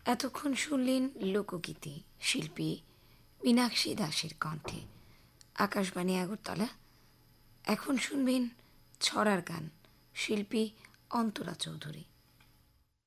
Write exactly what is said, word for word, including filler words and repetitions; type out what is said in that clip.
এতক্ষণ শুনলেন লোকগীতি, শিল্পী মীনাক্ষী দাসের কণ্ঠে। আকাশবাণী আগরতলা। এখন শুনবেন ছড়ার গান, শিল্পী অন্তরা চৌধুরী।